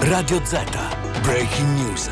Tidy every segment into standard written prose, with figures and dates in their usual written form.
Radio Z, Breaking News.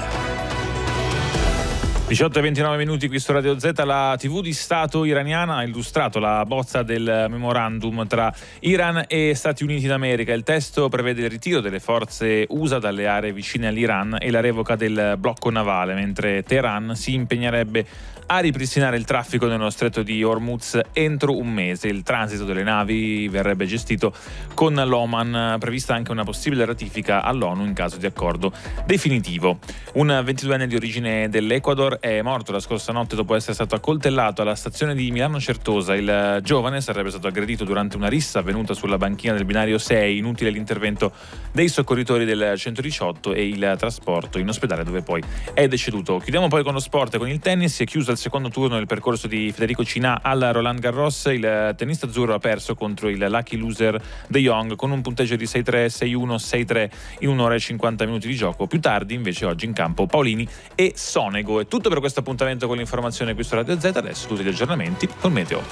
18:29 qui su Radio Z. La TV di Stato iraniana ha illustrato la bozza del memorandum tra Iran e Stati Uniti d'America. Il testo prevede il ritiro delle forze USA dalle aree vicine all'Iran e la revoca del blocco navale, mentre Teheran si impegnerebbe a ripristinare il traffico nello stretto di Hormuz entro un mese. Il transito delle navi verrebbe gestito con l'Oman, prevista anche una possibile ratifica all'ONU in caso di accordo definitivo. Un 22enne di origine dell'Ecuador è morto la scorsa notte dopo essere stato accoltellato alla stazione di Milano Certosa. Il giovane sarebbe stato aggredito durante una rissa avvenuta sulla banchina del binario 6. Inutile l'intervento dei soccorritori del 118 e il trasporto in ospedale, dove poi è deceduto. Chiudiamo poi con lo sport e con il tennis. Si è chiuso il secondo turno del percorso di Federico Cinà al Roland Garros. Il tennista azzurro ha perso contro il lucky loser De Jong con un punteggio di 6-3, 6-1, 6-3 in un'ora e 50 minuti di gioco. Più tardi invece oggi in campo Paolini e Sonego. È tutto per questo appuntamento con l'informazione qui su Radio Z. Adesso tutti gli aggiornamenti col Meteo.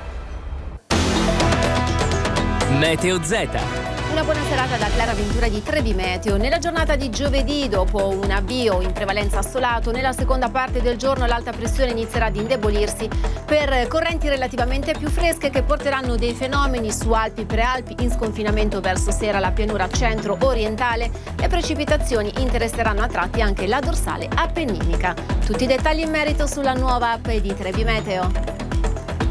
Meteo Z. Una buona serata da Clara Ventura di Trebi Meteo. Nella giornata di giovedì, dopo un avvio in prevalenza assolato, nella seconda parte del giorno l'alta pressione inizierà ad indebolirsi per correnti relativamente più fresche che porteranno dei fenomeni su Alpi, Prealpi, in sconfinamento verso sera la pianura centro-orientale. Le precipitazioni interesseranno a tratti anche la dorsale appenninica. Tutti i dettagli in merito sulla nuova app di Trebi Meteo.